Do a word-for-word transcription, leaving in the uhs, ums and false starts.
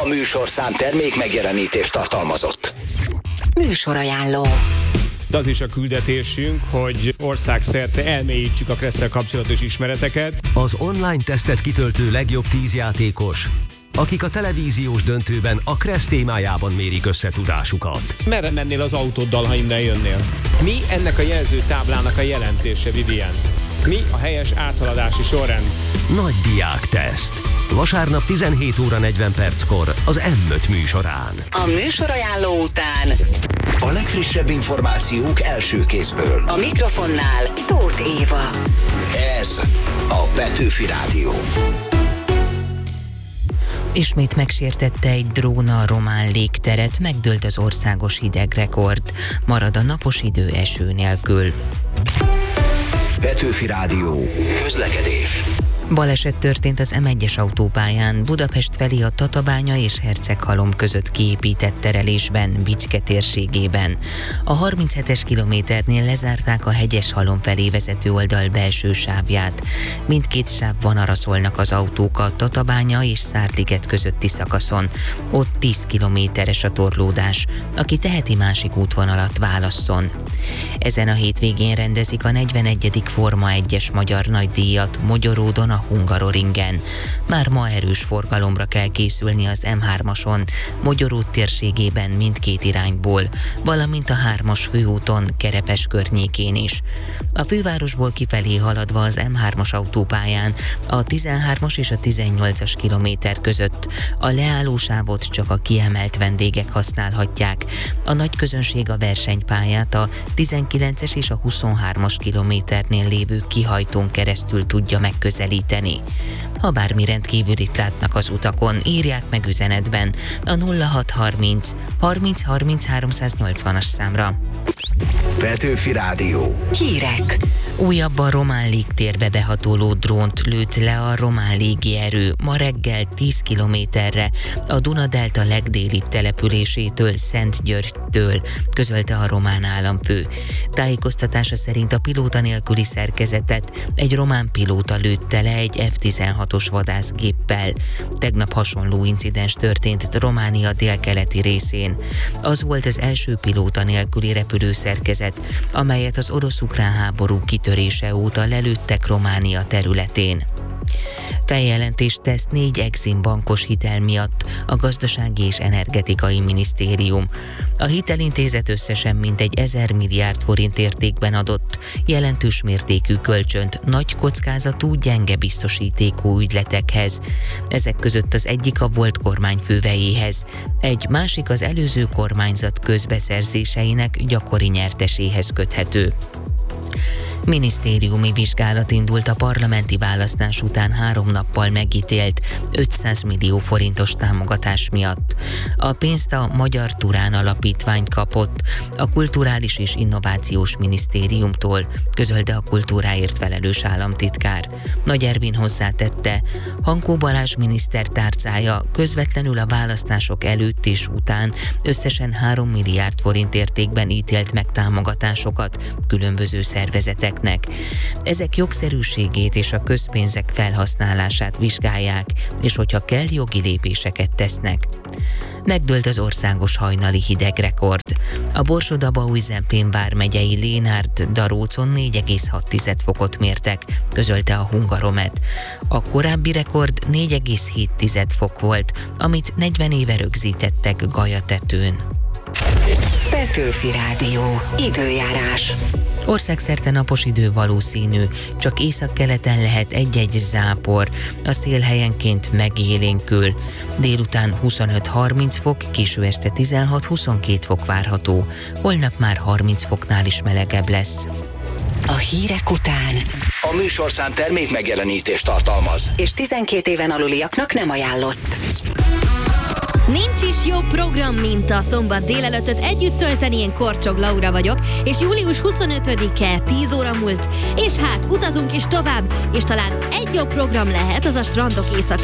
A műsorszám termék megjelenítést tartalmazott. Műsorajánló. De az is a küldetésünk, hogy országszerte elmélyítsük a Kressz-tel kapcsolatos ismereteket. Az online tesztet kitöltő legjobb tíz játékos, akik a televíziós döntőben a Kressz témájában mérik összetudásukat. Merre mennél az autóddal, ha innen jönnél? Mi ennek a jelzőtáblának a jelentése, Vivian? Mi a helyes áthaladási sorrend? Nagy diákteszt. Vasárnap tizenhét óra negyven perckor az M öt műsorán. A műsorajánló után A legfrissebb információk első kézből. a mikrofonnál Tóth Éva. Ez a Petőfi Rádió. Ismét megsértette egy drón a román légteret, megdőlt az országos hidegrekord. Marad a napos idő eső nélkül. Petőfi Rádió. Közlekedés. Baleset történt az M egyes autópályán, Budapest felé a Tatabánya és Herceghalom között kiépített terelésben, Bicske térségében. A harminchetes kilométernél lezárták a Hegyeshalom felé vezető oldal belső sávját. Mindkét sávban araszolnak az autók a Tatabánya és Szárliget közötti szakaszon. Ott tíz kilométeres a torlódás. Aki teheti, másik útvonalat válasszon. Ezen a hétvégén rendezik a negyvenegyedik Forma egyes magyar nagydíjat Mogyoródon a Hungaroringen. Már ma erős forgalomra kell készülni az M hármason, Mogyoród térségében mindkét irányból, valamint a hármas főúton, Kerepes környékén is. A fővárosból kifelé haladva az M hármas autópályán a tizenhármas és a tizennyolcas kilométer között a leállósávot csak a kiemelt vendégek használhatják. A nagy közönség a versenypályát a tizenkilences és a huszonhármas kilométernél lévő kihajtón keresztül tudja megközelíteni. Ha bármi rendkívülit látnak az utakon, írják meg üzenetben a nulla hat harminc harminc harminc háromszáznyolcvanas számra. Petőfi Rádió. Hírek. Újabb a román légtérbe behatoló drónt lőtt le a román légierő ma reggel tíz kilométerre a Duna-delta legdélibb településétől, Szentgyörgytől, közölte a román államfő. Tájékoztatása szerint a pilóta nélküli szerkezetet egy román pilóta lőtte le egy F tizenhatos vadászgéppel. Tegnap hasonló incidens történt Románia délkeleti részén. Az volt az első pilóta nélküli repülőszerkezet, amelyet az orosz-ukrán háború kitörése óta lelőttek Románia területén. Feljelentést tesz négy Exim bankos hitel miatt a Gazdasági és Energetikai Minisztérium. A hitelintézet összesen mintegy ezer milliárd forint értékben adott jelentős mértékű kölcsönt nagy kockázatú, gyenge biztosítékú ügyletekhez. Ezek között az egyik a volt kormányfővejéhez, egy másik az előző kormányzat közbeszerzéseinek gyakori nyerteséhez köthető. Minisztériumi vizsgálat indult a parlamenti választás után három nappal megítélt ötszáz millió forintos támogatás miatt. A pénzt a Magyar Turán Alapítvány kapott a Kulturális és Innovációs Minisztériumtól, közölte a kultúráért felelős államtitkár. Nagy Ervin hozzátette, Hankó Balázs miniszter tárcája közvetlenül a választások előtt és után összesen három milliárd forint értékben ítélt meg támogatásokat különböző szervezeteknek. Ezek jogszerűségét és a közpénzek felhasználását vizsgálják, és hogyha kell, jogi lépéseket tesznek. Megdőlt az országos hajnali hidegrekord. A Borsod-Abaúj-Zempén vármegyei Lénárd-Darócon négy egész hat fokot mértek, közölte a Hungaromet. A korábbi rekord négy egész hét fok volt, amit negyven éve rögzítettek Galyatetőn. Petőfi Rádió. Időjárás. Országszerte napos idő valószínű, csak északkeleten lehet egy-egy zápor, a szél helyenként megélénkül. Délután huszonöt-harminc fok, késő este tizenhat-huszonkét fok várható, holnap már harminc foknál is melegebb lesz. A hírek után A műsorszám termék megjelenítést tartalmaz. és tizenkét éven aluliaknak nem ajánlott. Nincs is jobb program, mint a szombat délelőttöt együtt tölteni. Én Korcsog Laura vagyok, és július huszonötödike, tíz óra múlt, és hát utazunk is tovább, és talán egy jobb program lehet, az a Strandok éjszaka.